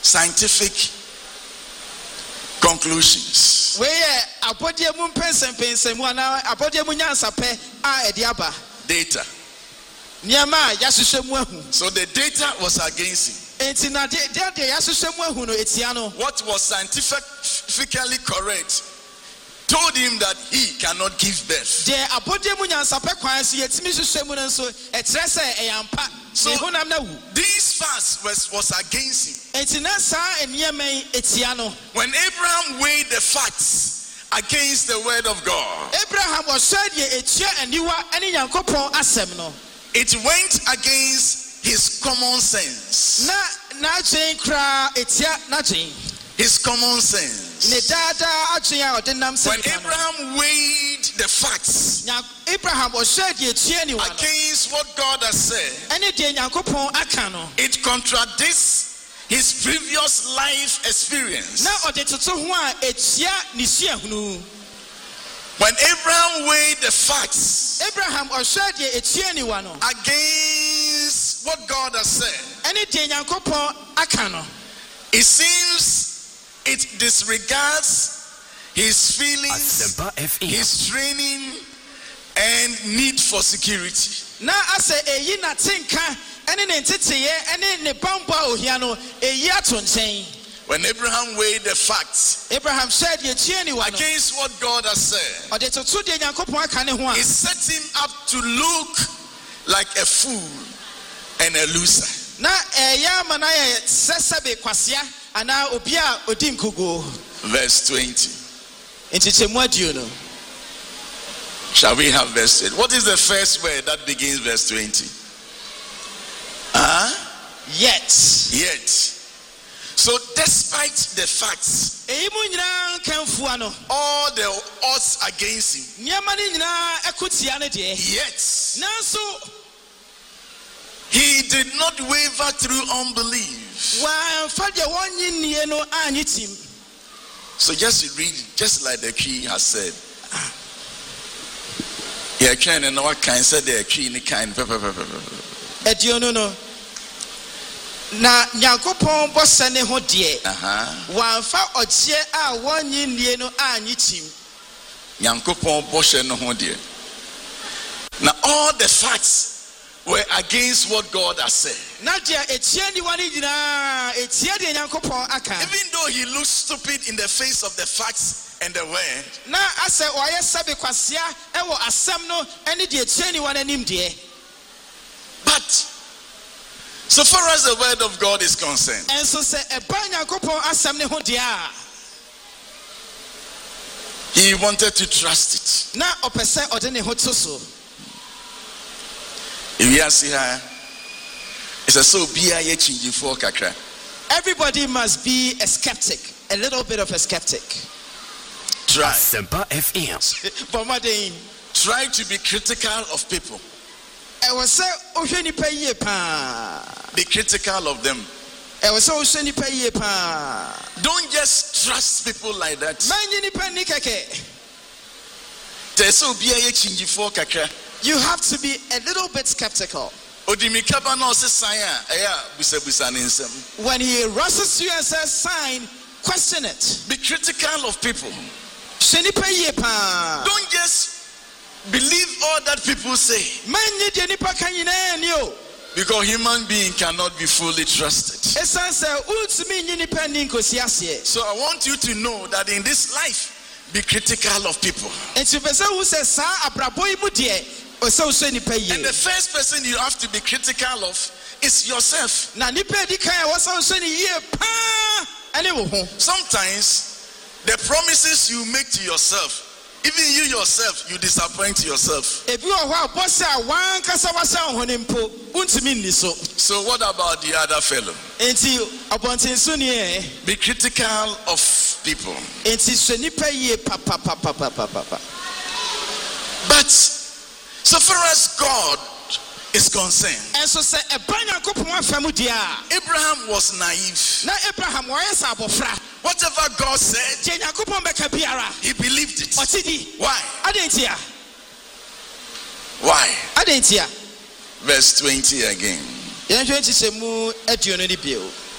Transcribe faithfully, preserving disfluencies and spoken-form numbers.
scientific conclusions. Data. So the data was against him. What was scientifically correct told him that he cannot give birth. So this fast was, was against him. When Abraham weighed the facts against the word of God, it went against his common sense. His common sense. When Abraham weighed the facts against what God has said, it contradicts his previous life experience. When Abraham weighed the facts against what God has said, it seems it disregards his feelings, his training, and need for security. When Abraham weighed the facts against what God has said, it set him up to look like a fool and a loser. Verse twenty. Shall we have verse twenty? What is the first word that begins verse twenty? Huh? Yet. Yet. So despite the facts, all the odds against him, yet he did not waver through unbelief. So just to read, just like the key has said. Yeah, can and what kind said the key in the kind. Na Yakopon Bossane Hodie. Aha. One fa oche a one yin no anyitim. Yankopon Bossane Hodie. Now all the facts were against what God has said. Even though he looked stupid in the face of the facts and the word, but so far as the word of God is concerned, he wanted to trust it. Everybody must be a skeptic, a little bit of a skeptic. Try. Try. Try to be critical of people. Be critical of them. Don't just trust people like that. You have to be a little bit skeptical. When he rushes you and says sign, question it. Be critical of people. Don't just believe all that people say. Because human being cannot be fully trusted. So I want you to know that in this life, be critical of people. And the first person you have to be critical of is yourself. Sometimes the promises you make to yourself, even you yourself, you disappoint yourself. So what about the other fellow? Be critical of people. But so far as God is concerned, Abraham was naive. Whatever God said, he believed it. Why? Why? Verse twenty again.